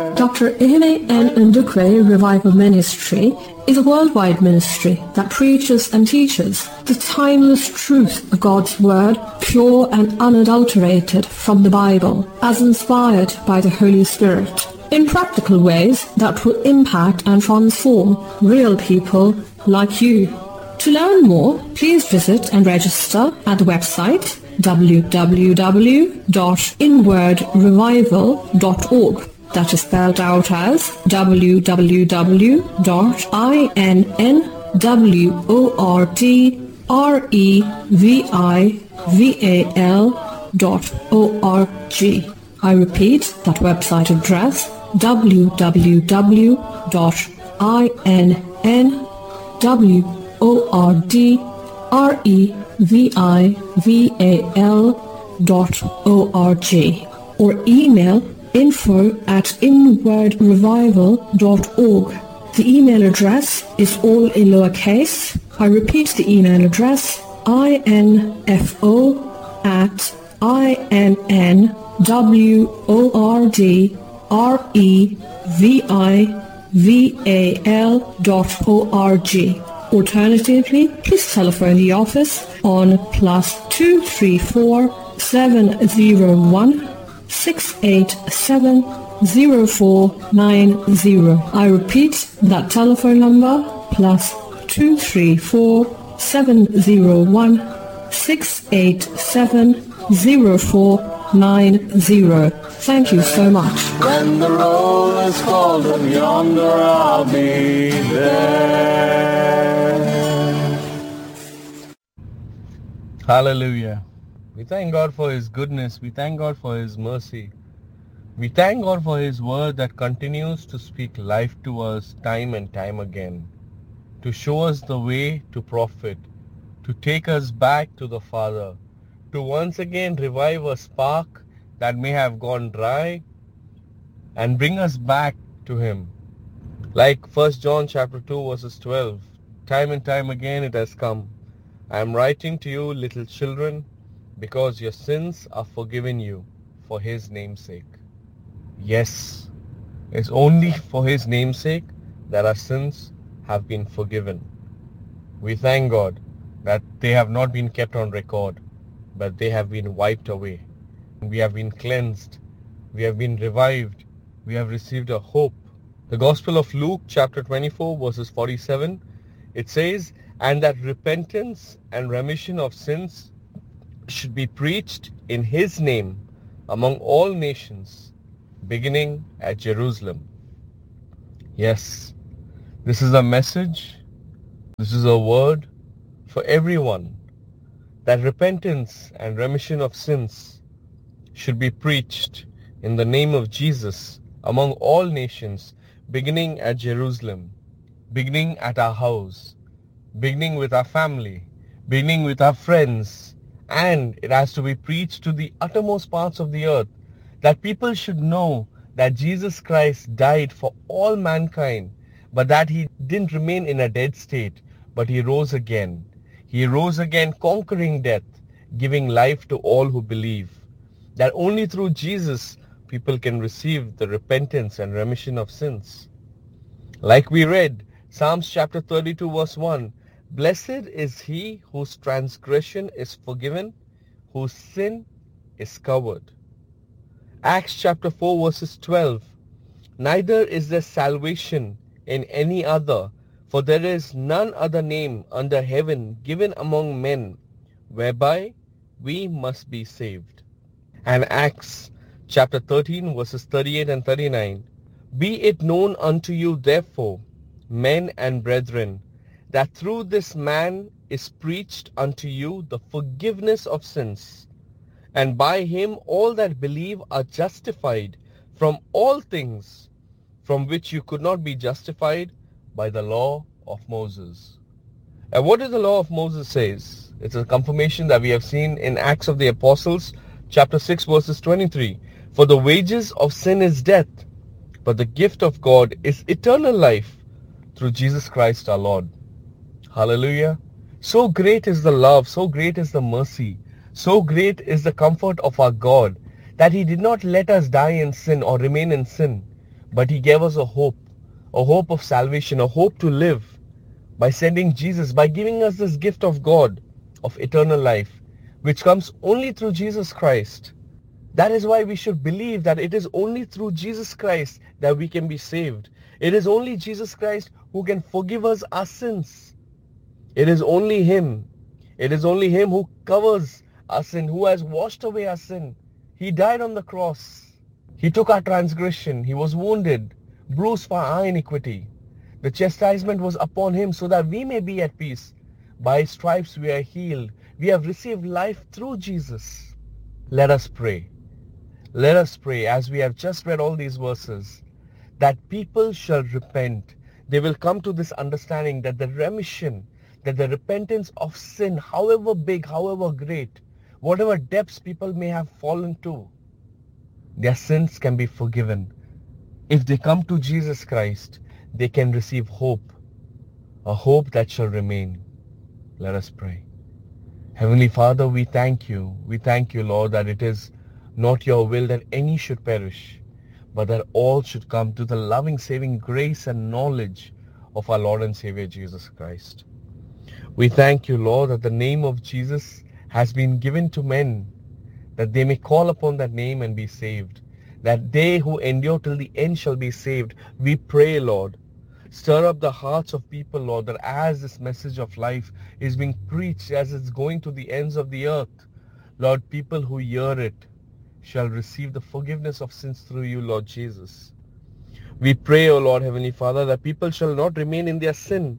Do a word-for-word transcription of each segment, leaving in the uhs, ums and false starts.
Doctor Ehime N. Ndukwe Revival Ministry is a worldwide ministry that preaches and teaches the timeless truth of God's Word, pure and unadulterated from the Bible, as inspired by the Holy Spirit, in practical ways that will impact and transform real people like you. To learn more, please visit and register at the website w w w dot inward revival dot org. That is spelled out as w w w dot inward revival dot org. I repeat that website address, w w w dot inward revival dot org, or email info at inward revival dot org. The email address is all in lowercase. I repeat the email address, info at inward revival dot org. Alternatively, please telephone the office on plus two three four seven zero one six eight seven zero four nine zero. I repeat that telephone number, plus two three four seven zero one six eight seven zero four nine zero. Thank you so much. When the roll is called from yonder, I'll be there. Hallelujah. We thank God for His goodness. We thank God for His mercy. We thank God for His word that continues to speak life to us time and time again, to show us the way to profit, to take us back to the Father, to once again revive a spark that may have gone dry and bring us back to Him. Like First John chapter two verses twelve, time and time again it has come. I am writing to you, little children, because your sins are forgiven you for His name's sake. Yes, it's only for His name's sake that our sins have been forgiven. We thank God that they have not been kept on record, but they have been wiped away. We have been cleansed. We have been revived. We have received a hope. The Gospel of Luke chapter twenty-four verses forty-seven, it says, and that repentance and remission of sins should be preached in His name among all nations, beginning at Jerusalem. Yes, this is a message, this is a word for everyone, that repentance and remission of sins should be preached in the name of Jesus among all nations, beginning at Jerusalem, beginning at our house, beginning with our family, beginning with our friends, and it has to be preached to the uttermost parts of the earth, that people should know that Jesus Christ died for all mankind, but that He didn't remain in a dead state, but He rose again. He rose again, conquering death, giving life to all who believe. That only through Jesus people can receive the repentance and remission of sins. Like we read, Psalms chapter thirty-two verse one, blessed is he whose transgression is forgiven, whose sin is covered. Acts chapter four verses twelve, neither is there salvation in any other, for there is none other name under heaven given among men, whereby we must be saved. And Acts chapter thirteen verses thirty-eight and thirty-nine, be it known unto you therefore, men and brethren, that through this man is preached unto you the forgiveness of sins, and by him all that believe are justified from all things from which you could not be justified by the law of Moses. And what does the law of Moses says? It's a confirmation that we have seen in Acts of the Apostles chapter six verses twenty-three. For the wages of sin is death, but the gift of God is eternal life through Jesus Christ our Lord. Hallelujah. So great is the love, so great is the mercy, so great is the comfort of our God, that He did not let us die in sin or remain in sin, but he gave us a hope, a hope of salvation, a hope to live by sending Jesus, by giving us this gift of God, of eternal life, which comes only through Jesus Christ. That is why we should believe that it is only through Jesus Christ that we can be saved. It is only Jesus Christ who can forgive us our sins. It is only him. It is only him who covers our sin, who has washed away our sin. He died on the cross. He took our transgression. He was wounded, bruised for our iniquity. The chastisement was upon him so that we may be at peace. By his stripes we are healed. We have received life through Jesus. Let us pray. Let us pray, as we have just read all these verses, that people shall repent. They will come to this understanding that the remission, that the repentance of sin, however big, however great, whatever depths people may have fallen to, their sins can be forgiven. If they come to Jesus Christ, they can receive hope, a hope that shall remain. Let us pray. Heavenly Father, we thank you. We thank you, Lord, that it is not your will that any should perish, but that all should come to the loving, saving grace and knowledge of our Lord and Savior Jesus Christ. We thank you, Lord, that the name of Jesus has been given to men, that they may call upon that name and be saved, that they who endure till the end shall be saved. We pray, Lord, stir up the hearts of people, Lord, that as this message of life is being preached, as it's going to the ends of the earth, Lord, people who hear it shall receive the forgiveness of sins through you, Lord Jesus. We pray, O Lord, Heavenly Father, that people shall not remain in their sin,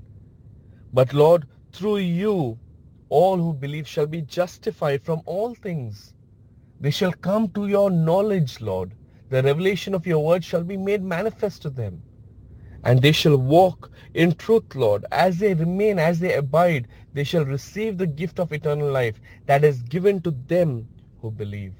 but, Lord, through you, all who believe shall be justified from all things. They shall come to your knowledge, Lord. The revelation of your word shall be made manifest to them. And they shall walk in truth, Lord. As they remain, as they abide, they shall receive the gift of eternal life that is given to them who believe.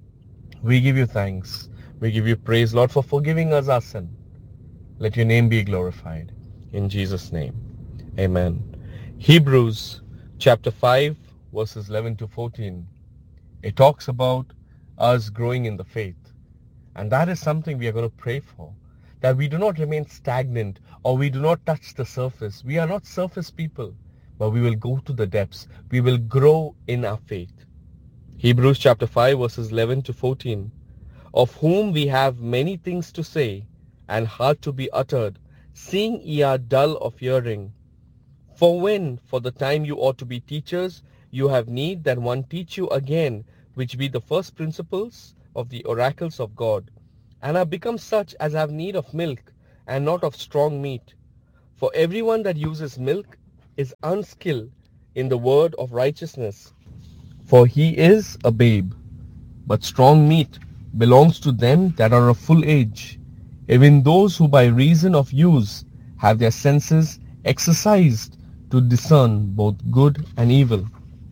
We give you thanks. We give you praise, Lord, for forgiving us our sin. Let your name be glorified. In Jesus' name, amen. Hebrews chapter five, verses eleven to fourteen. It talks about us growing in the faith. And that is something we are going to pray for. That we do not remain stagnant or we do not touch the surface. We are not surface people, but we will go to the depths. We will grow in our faith. Hebrews chapter five, verses eleven to fourteen. Of whom we have many things to say, and hard to be uttered, seeing ye are dull of hearing. For when, for the time you ought to be teachers, you have need that one teach you again, which be the first principles of the oracles of God, and are become such as have need of milk, and not of strong meat. For everyone that uses milk is unskilled in the word of righteousness, for he is a babe. But strong meat belongs to them that are of full age, even those who by reason of use have their senses exercised to discern both good and evil.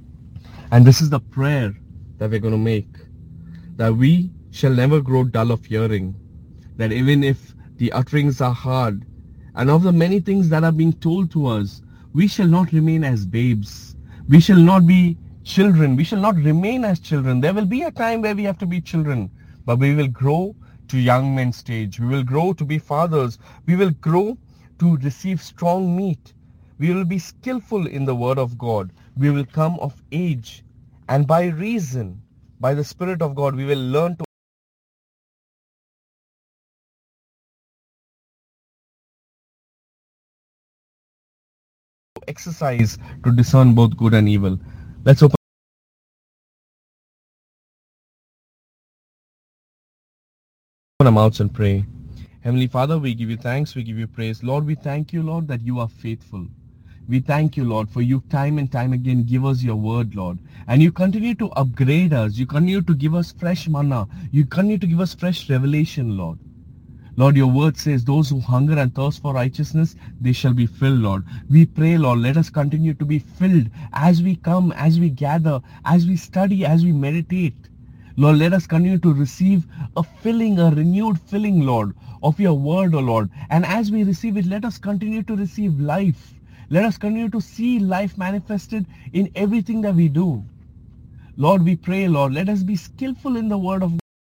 And this is the prayer that we're going to make, that we shall never grow dull of hearing, that even if the utterings are hard, and of the many things that are being told to us, we shall not remain as babes. We shall not be children. We shall not remain as children. There will be a time where we have to be children, but we will grow to young men's stage. We will grow to be fathers. We will grow to receive strong meat. We will be skillful in the word of God. We will come of age. And by reason, by the Spirit of God, we will learn to exercise to discern both good and evil. Let's open our mouths and pray. Heavenly Father, we give you thanks, we give you praise. Lord, we thank you, Lord, that you are faithful. We thank you, Lord, for you time and time again give us your word, Lord. And you continue to upgrade us. You continue to give us fresh manna. You continue to give us fresh revelation, Lord. Lord, your word says those who hunger and thirst for righteousness, they shall be filled, Lord. We pray, Lord, let us continue to be filled as we come, as we gather, as we study, as we meditate. Lord, let us continue to receive a filling, a renewed filling, Lord, of your word, O Lord. And as we receive it, let us continue to receive life. Let us continue to see life manifested in everything that we do. Lord, we pray, Lord, let us be skillful in the word of